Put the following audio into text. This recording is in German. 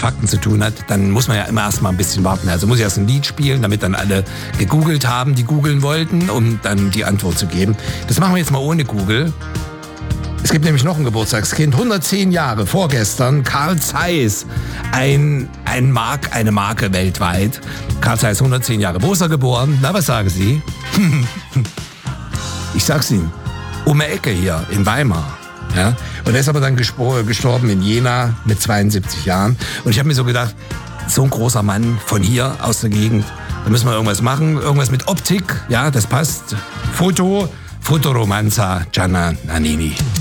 Fakten zu tun hat, dann muss man ja immer erstmal ein bisschen warten. Also muss ich erst ein Lied spielen, damit dann alle gegoogelt haben, die googeln wollten, um dann die Antwort zu geben. Das machen wir jetzt mal ohne Google. Es gibt nämlich noch ein Geburtstagskind, 110 Jahre, vorgestern, Carl Zeiss, eine Marke weltweit. Carl Zeiss, 110 Jahre. Wo ist er geboren? Na, was sagen Sie? Ich sag's Ihnen, um die Ecke hier in Weimar. Ja? Und er ist aber dann gestorben in Jena mit 72 Jahren. Und ich habe mir so gedacht, so ein großer Mann von hier aus der Gegend, da müssen wir irgendwas machen, irgendwas mit Optik, ja, das passt. Fotoromanza Gianna Nannini.